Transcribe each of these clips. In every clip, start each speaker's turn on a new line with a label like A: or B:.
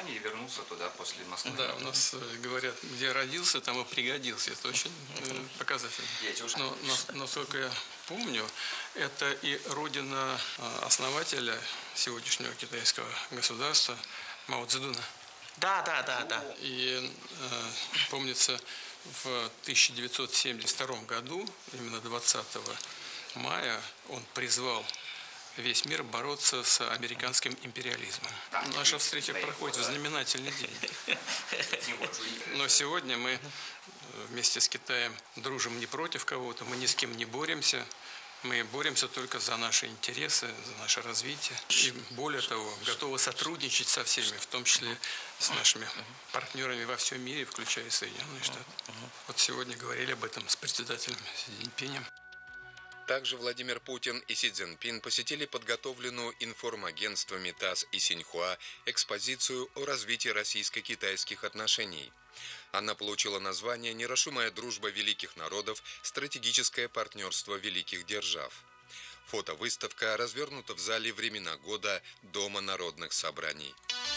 A: Германии и вернулся туда после Москвы.
B: Да, у нас говорят, где родился, там и пригодился. Это очень показательно. Но, насколько я помню, это и родина основателя сегодняшнего китайского государства Мао Цзэдуна.
C: Да.
B: И помнится, в 1972 году, именно 20 мая, он призвал весь мир бороться с американским империализмом. Наша встреча проходит в знаменательный день. Но сегодня мы вместе с Китаем дружим не против кого-то, мы ни с кем не боремся. Мы боремся только за наши интересы, за наше развитие. И более того, готовы сотрудничать со всеми, в том числе с нашими партнерами во всем мире, включая Соединенные Штаты. Вот сегодня говорили об этом с председателем Си Цзиньпинем.
D: Также Владимир Путин и Си Цзиньпин посетили подготовленную информагентствами ТАСС и Синьхуа экспозицию о развитии российско-китайских отношений. Она получила название «Нерушимая дружба великих народов. Стратегическое партнерство великих держав». Фотовыставка развернута в зале «Времена года» Дома народных собраний.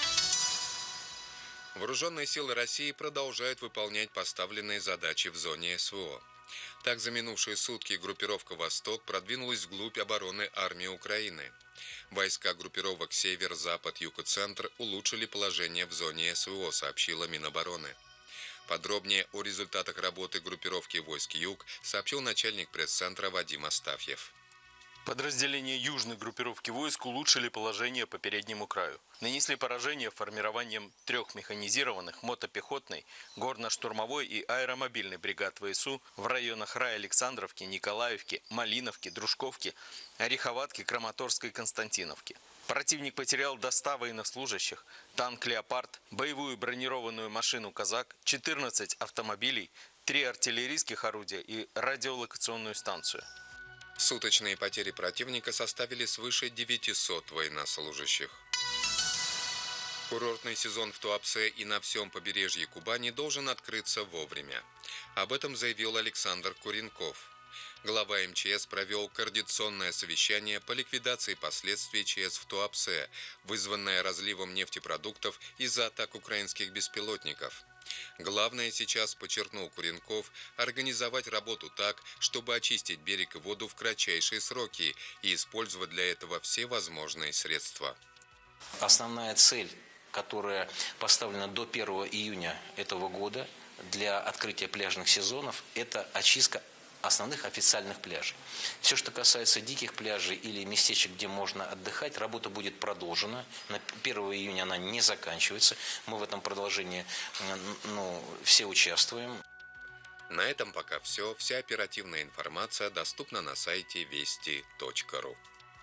D: Вооруженные силы России продолжают выполнять поставленные задачи в зоне СВО. Так, за минувшие сутки группировка «Восток» продвинулась вглубь обороны армии Украины. Войска группировок «Север», «Запад», «Юг» и «Центр» улучшили положение в зоне СВО, сообщила Минобороны. Подробнее о результатах работы группировки войск «Юг» сообщил начальник пресс-центра Вадим Астафьев.
E: Подразделения южной группировки войск улучшили положение по переднему краю. Нанесли поражение формированием 3 механизированных мотопехотной, горно-штурмовой и аэромобильной бригад ВСУ в районах Рай-Александровки, Николаевки, Малиновки, Дружковки, Ореховатки, Краматорска и Константиновки. Противник потерял до 100 военнослужащих, танк «Леопард», боевую бронированную машину «Казак», 14 автомобилей, 3 артиллерийских орудия и радиолокационную станцию.
D: Суточные потери противника составили свыше 900 военнослужащих. Курортный сезон в Туапсе и на всем побережье Кубани должен открыться вовремя. Об этом заявил Александр Куренков. Глава МЧС провел координационное совещание по ликвидации последствий ЧС в Туапсе, вызванное разливом нефтепродуктов из-за атак украинских беспилотников. Главное сейчас, подчеркнул Куренков, организовать работу так, чтобы очистить берег и воду в кратчайшие сроки и использовать для этого все возможные средства.
C: Основная цель, которая поставлена до 1 июня этого года для открытия пляжных сезонов, это очистка основных официальных пляжей. Все, что касается диких пляжей или местечек, где можно отдыхать, работа будет продолжена. На 1 июня она не заканчивается. Мы в этом продолжении все участвуем.
D: На этом пока все. Вся оперативная информация доступна на сайте вести.ру.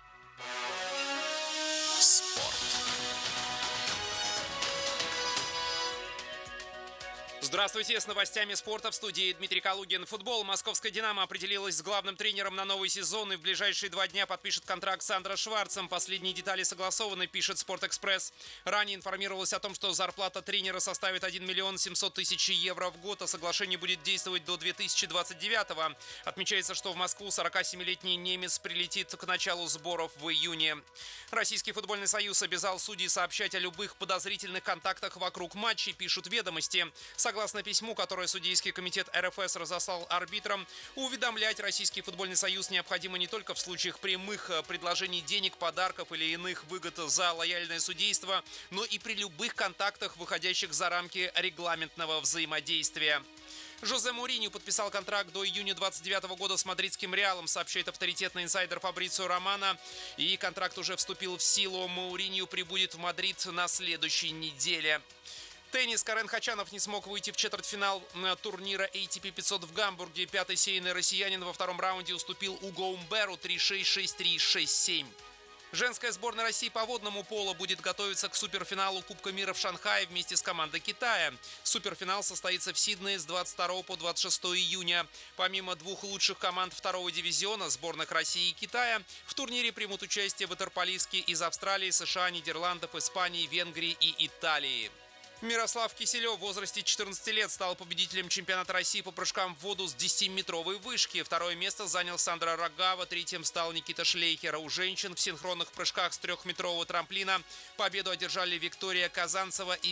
F: Здравствуйте, с новостями спорта в студии Дмитрий Калугин. Футбол. Московская «Динамо» определилась с главным тренером на новый сезон и в ближайшие 2 дня подпишет контракт с Сандро Шварцем. Последние детали согласованы, пишет «Спортэкспресс». Ранее информировалось о том, что зарплата тренера составит 1 миллион 700 тысяч евро в год, а соглашение будет действовать до 2029-го. Отмечается, что в Москву 47-летний немец прилетит к началу сборов в июне. Российский футбольный союз обязал судей сообщать о любых подозрительных контактах вокруг матчей, пишут «Ведомости». Согласно письму, которое судейский комитет РФС разослал арбитрам, уведомлять Российский футбольный союз необходимо не только в случаях прямых предложений денег, подарков или иных выгод за лояльное судейство, но и при любых контактах, выходящих за рамки регламентного взаимодействия. Жозе Моуриньо подписал контракт до июня 2029 года с мадридским «Реалом», сообщает авторитетный инсайдер Фабрицио Романо. И контракт уже вступил в силу. Моуриньо прибудет в Мадрид на следующей неделе. Теннис. Карен Хачанов не смог выйти в четвертьфинал турнира ATP 500 в Гамбурге. 5-й сейный россиянин во втором раунде уступил Уго Умберу 3-6, 6-3, 6-7. Женская сборная России по водному полу будет готовиться к суперфиналу Кубка мира в Шанхае вместе с командой Китая. Суперфинал состоится в Сиднее с 22 по 26 июня. Помимо 2 лучших команд второго дивизиона, сборных России и Китая, в турнире примут участие ватерполистки из Австралии, США, Нидерландов, Испании, Венгрии и Италии. Мирослав Киселев в возрасте 14 лет стал победителем чемпионата России по прыжкам в воду с 10-метровой вышки. Второе место занял Сандра Рогава, третьим стал Никита Шлейхер. У женщин в синхронных прыжках с 3-метрового трамплина победу одержали Виктория Казанцева и